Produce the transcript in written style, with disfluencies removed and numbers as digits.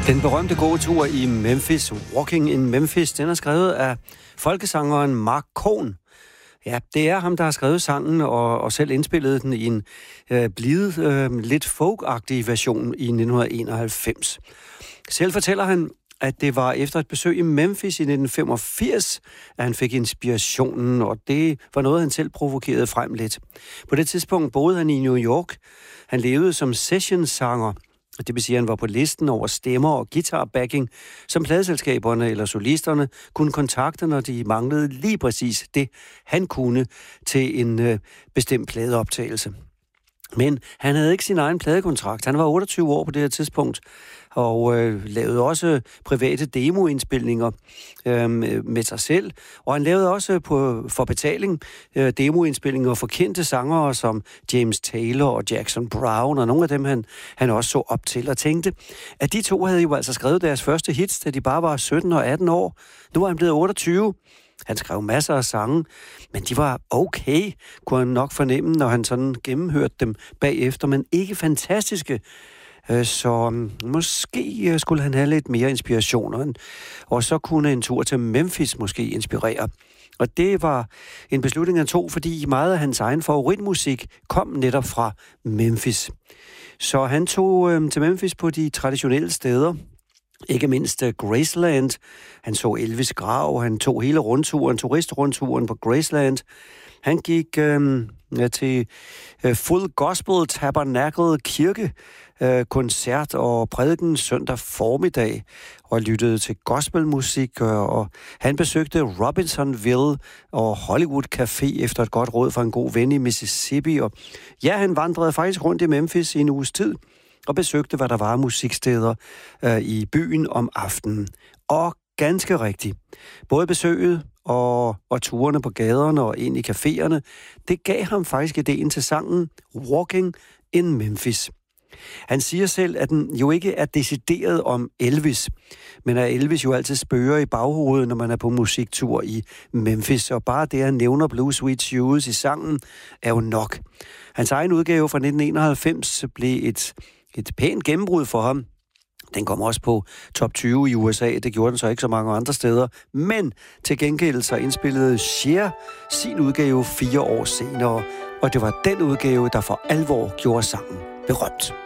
Den berømte gåtur i Memphis, Walking in Memphis, den er skrevet af folkesangeren Mark Cohn. Ja, det er ham, der har skrevet sangen og selv indspillet den i en lidt folk-agtig version i 1991. Selv fortæller han, at det var efter et besøg i Memphis i 1985, at han fik inspirationen, og det var noget, han selv provokerede frem lidt. På det tidspunkt boede han i New York. Han levede som sessionsanger. Det vil sige, at han var på listen over stemmer og guitar-backing, som pladeselskaberne eller solisterne kunne kontakte, når de manglede lige præcis det, han kunne til en bestemt pladeoptagelse. Men han havde ikke sin egen pladekontrakt. Han var 28 år på det her tidspunkt, og lavede også private demoindspilninger med sig selv. Og han lavede også for betaling demoindspilninger for kendte sangere som James Taylor og Jackson Browne, og nogle af dem han også så op til og tænkte, at de to havde jo altså skrevet deres første hits, da de bare var 17 og 18 år. Nu var han blevet 28. Han skrev masser af sange, men de var okay, kunne han nok fornemme, når han sådan gennemhørte dem bagefter, men ikke fantastiske. Så måske skulle han have lidt mere inspiration, og så kunne en tur til Memphis måske inspirere. Og det var en beslutning, han tog, fordi meget af hans egen favoritmusik kom netop fra Memphis. Så han tog til Memphis på de traditionelle steder, ikke mindst Graceland. Han så Elvis grav, han tog hele rundturen, turistrundturen på Graceland. Han gik til Full Gospel Tabernacle Kirke, koncert og prædiken søndag formiddag, og lyttede til gospelmusik, og han besøgte Robinsonville og Hollywood Café efter et godt råd fra en god ven i Mississippi. Og ja, han vandrede faktisk rundt i Memphis i en uges tid, og besøgte, hvad der var musiksteder i byen om aftenen. Og ganske rigtigt. Både besøget og turene på gaderne og ind i caféerne, det gav ham faktisk ideen til sangen Walking in Memphis. Han siger selv, at den jo ikke er decideret om Elvis, men at Elvis jo altid spøger i baghovedet, når man er på musiktur i Memphis, og bare det, han nævner Blue Sweet Shoes i sangen, er jo nok. Hans egen udgave fra 1991 blev et pænt gennembrud for ham. Den kom også på top 20 i USA. Det gjorde den så ikke så mange andre steder. Men til gengæld så indspillede Cher sin udgave 4 år senere. Og det var den udgave, der for alvor gjorde sangen berømt.